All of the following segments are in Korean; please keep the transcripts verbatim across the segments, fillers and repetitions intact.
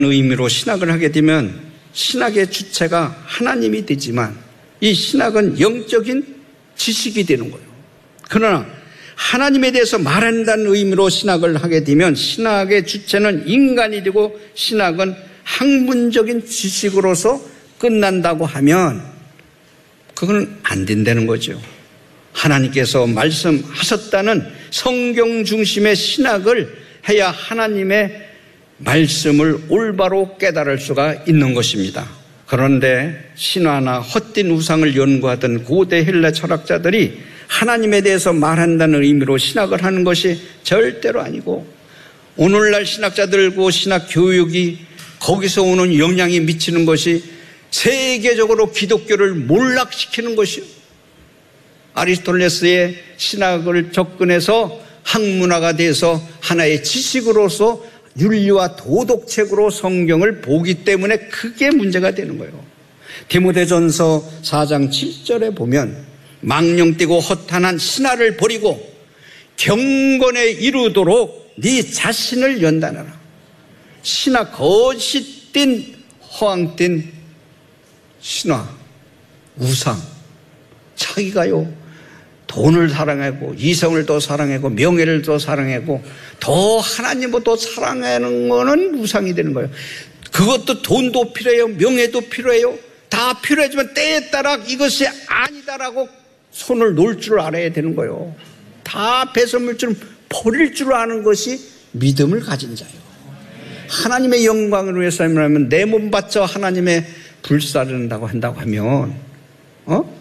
의미로 신학을 하게 되면 신학의 주체가 하나님이 되지만 이 신학은 영적인 지식이 되는 거예요. 그러나 하나님에 대해서 말한다는 의미로 신학을 하게 되면 신학의 주체는 인간이 되고 신학은 학문적인 지식으로서 끝난다고 하면 그건 안 된다는 거죠. 하나님께서 말씀하셨다는 성경 중심의 신학을 해야 하나님의 말씀을 올바로 깨달을 수가 있는 것입니다. 그런데 신화나 헛된 우상을 연구하던 고대 헬라 철학자들이 하나님에 대해서 말한다는 의미로 신학을 하는 것이 절대로 아니고 오늘날 신학자들고 신학 교육이 거기서 오는 영향이 미치는 것이 세계적으로 기독교를 몰락시키는 것이요. 아리스토텔레스의 신학을 접근해서 학문화가 돼서 하나의 지식으로서 윤리와 도덕책으로 성경을 보기 때문에 그게 문제가 되는 거예요. 디모데전서 사 장 칠 절에 보면 망령되고 허탄한 신화를 버리고 경건에 이루도록 네 자신을 연단하라. 신화 거짓된 허황된 신화 우상 자기가요 돈을 사랑하고 이성을 더 사랑하고 명예를 더 사랑하고 더 하나님을 더 사랑하는 거는 우상이 되는 거예요. 그것도 돈도 필요해요. 명예도 필요해요. 다 필요하지만 때에 따라 이것이 아니다라고 손을 놓을 줄 알아야 되는 거예요. 다 배설물처럼 버릴 줄 아는 것이 믿음을 가진 자예요. 하나님의 영광을 위해서 하면 내 몸 바쳐 하나님의 불사른다고 한다고 하면 어?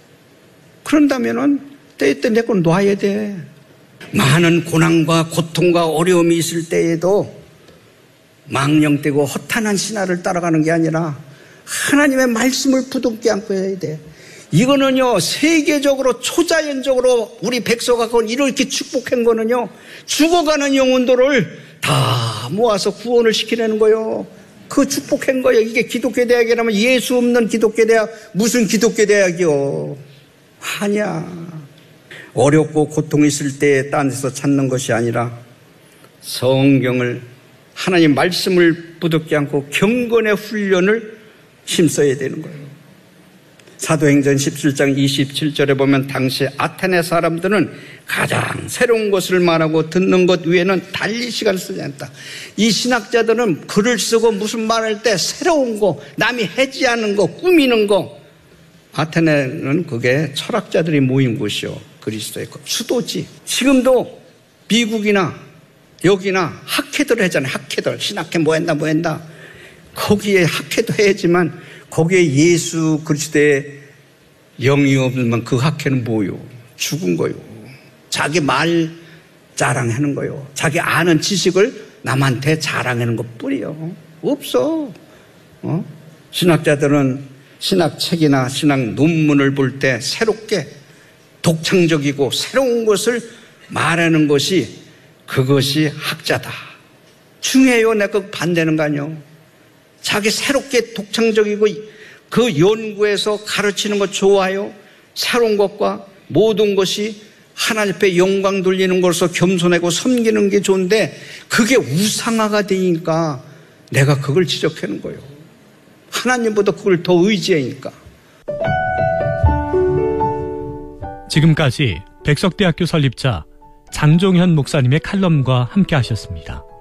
그런다면은 때에 때 내 건 놔야 돼. 많은 고난과 고통과 어려움이 있을 때에도 망령되고 허탄한 신화를 따라가는 게 아니라 하나님의 말씀을 부둥켜 안고 해야 돼. 이거는요 세계적으로 초자연적으로 우리 백성가 이렇게 축복한 거는요 죽어가는 영혼들을 다 모아서 구원을 시키려는 거예요. 그 축복한 거예요. 이게 기독교 대학이라면 예수 없는 기독교 대학 무슨 기독교 대학이요. 아니야. 어렵고 고통이 있을 때 딴 데서 찾는 것이 아니라 성경을 하나님 말씀을 부둥켜 안고 경건의 훈련을 힘써야 되는 거예요. 사도행전 십칠 장 이십칠 절에 보면 당시 아테네 사람들은 가장 새로운 것을 말하고 듣는 것 외에는 달리 시간을 쓰지 않다. 이 신학자들은 글을 쓰고 무슨 말할 때 새로운 거, 남이 해지하는 거, 꾸미는 거. 아테네는 그게 철학자들이 모인 곳이요. 그리스도의 수도지. 지금도 미국이나 여기나 학회들 하잖아요. 학회들. 신학회 뭐 한다 뭐 한다. 거기에 학회도 해야지만 거기에 예수 그리스도의 영이 없으면 그 학회는 뭐요? 죽은 거요. 자기 말 자랑하는 거요. 자기 아는 지식을 남한테 자랑하는 것뿐이요. 없어. 어? 신학자들은 신학책이나 신학 논문을 볼 때 새롭게 독창적이고 새로운 것을 말하는 것이 그것이 학자다. 중요해요. 내가 반대는 거 아니요. 자기 새롭게 독창적이고 그 연구에서 가르치는 것 좋아요. 새로운 것과 모든 것이 하나님 앞에 영광 돌리는 것으로 겸손하고 섬기는 게 좋은데 그게 우상화가 되니까 내가 그걸 지적하는 거예요. 하나님보다 그걸 더 의지하니까. 지금까지 백석대학교 설립자 장종현 목사님의 칼럼과 함께 하셨습니다.